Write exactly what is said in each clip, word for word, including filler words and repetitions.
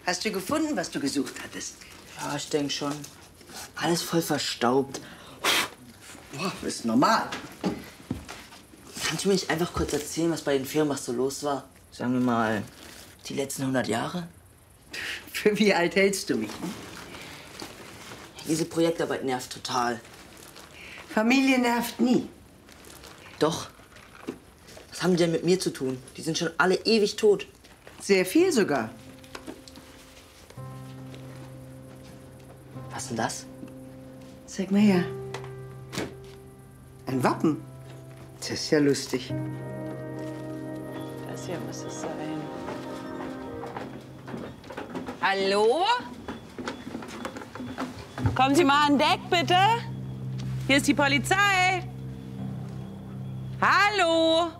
Hast du gefunden, was du gesucht hattest? Ja, ich denke schon. Alles voll verstaubt. Boah, das ist normal. Kannst du mir nicht einfach kurz erzählen, was bei den Fehrenbachs so los war? Sagen wir mal, die letzten hundert Jahre? Für wie alt hältst du mich? Hm? Diese Projektarbeit nervt total. Familie nervt nie. Doch. Was haben die denn mit mir zu tun? Die sind schon alle ewig tot. Sehr viel sogar. Was denn das? Zeig mal her. Ein Wappen. Das ist ja lustig. Das hier muss es sein. Hallo? Kommen Sie mal an Deck, bitte. Hier ist die Polizei. Hallo?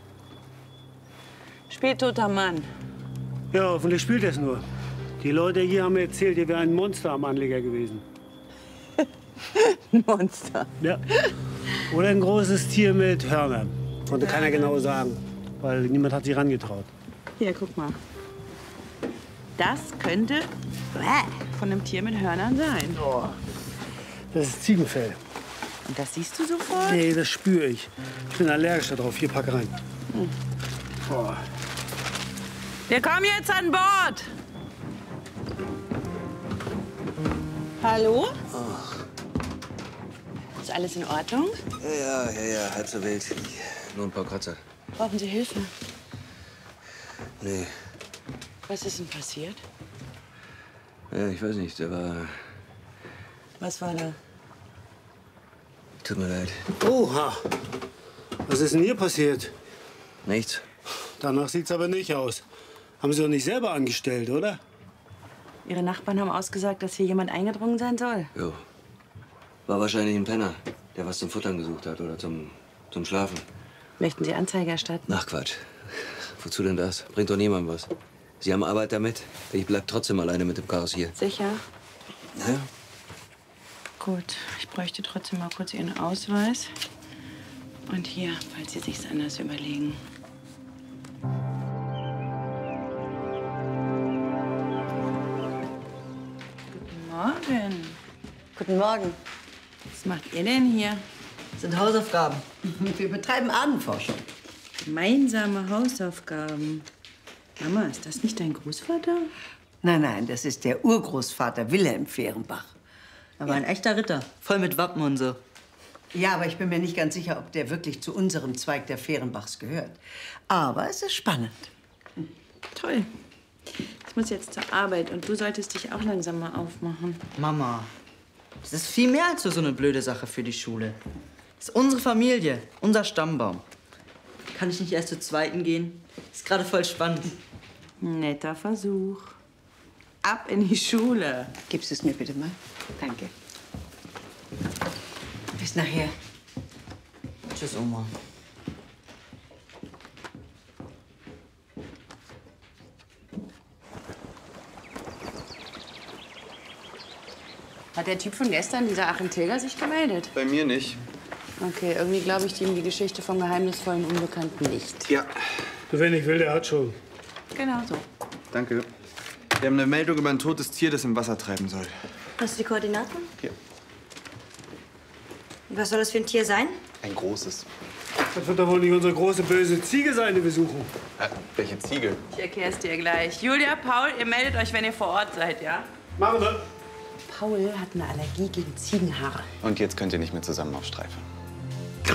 Spättoter Mann. Ja, hoffentlich spielt es nur. Die Leute hier haben mir erzählt, hier wäre ein Monster am Anleger gewesen. Ein Monster? Ja. Oder ein großes Tier mit Hörnern. Konnte keiner genau sagen, weil niemand hat sich rangetraut. Hier, guck mal. Das könnte von einem Tier mit Hörnern sein. Oh, das ist Ziegenfell. Und das siehst du sofort? Nee, das spüre ich. Ich bin allergisch darauf. Hier, pack rein. Hm. Oh. Wir kommen jetzt an Bord. Hallo? Oh. Ist alles in Ordnung? Ja, ja, ja, halb so wild. Nur ein paar Kratzer. Brauchen Sie Hilfe? Nee. Was ist denn passiert? Ja, ich weiß nicht, der war... Was war da? Tut mir leid. Oha! Was ist denn hier passiert? Nichts. Danach sieht's aber nicht aus. Haben Sie doch nicht selber angestellt, oder? Ihre Nachbarn haben ausgesagt, dass hier jemand eingedrungen sein soll. Jo. War wahrscheinlich ein Penner, der was zum Futtern gesucht hat oder zum, zum Schlafen. Möchten Sie Anzeige erstatten? Ach, Quatsch. Wozu denn das? Bringt doch niemandem was. Sie haben Arbeit damit. Ich bleib trotzdem alleine mit dem Chaos hier. Sicher? Ja. Gut, ich bräuchte trotzdem mal kurz Ihren Ausweis. Und hier, falls Sie sich's anders überlegen. Guten Morgen. Guten Morgen. Was macht ihr denn hier? Das sind Hausaufgaben. Wir betreiben Ahnenforschung. Gemeinsame Hausaufgaben. Mama, ist das nicht dein Großvater? Nein, nein, das ist der Urgroßvater Wilhelm Fehrenbach. Aber ein echter Ritter. Voll mit Wappen und so. Ja, aber ich bin mir nicht ganz sicher, ob der wirklich zu unserem Zweig der Fehrenbachs gehört. Aber es ist spannend. Toll. Ich muss jetzt zur Arbeit und du solltest dich auch langsam mal aufmachen. Mama, das ist viel mehr als nur so eine blöde Sache für die Schule. Das ist unsere Familie, unser Stammbaum. Kann ich nicht erst zur zweiten gehen? Ist gerade voll spannend. Netter Versuch. Ab in die Schule. Gibst du es mir bitte mal? Danke. Bis nachher. Tschüss, Oma. Hat der Typ von gestern, dieser Achim Tilger, sich gemeldet? Bei mir nicht. Okay, irgendwie glaube ich ihm die Geschichte vom geheimnisvollen Unbekannten nicht. Ja. Du, wer nicht will, der hat schon. Genau so. Danke. Wir haben eine Meldung über ein totes Tier, das im Wasser treiben soll. Hast du die Koordinaten? Hier. Was soll das für ein Tier sein? Ein großes. Das wird doch wohl nicht unsere große böse Ziege sein, die wir suchen. Äh, welche Ziege? Ich erkläre es dir gleich. Julia, Paul, ihr meldet euch, wenn ihr vor Ort seid, ja? Machen wir. Paul hat eine Allergie gegen Ziegenhaare. Und jetzt könnt ihr nicht mehr zusammen auf Streife.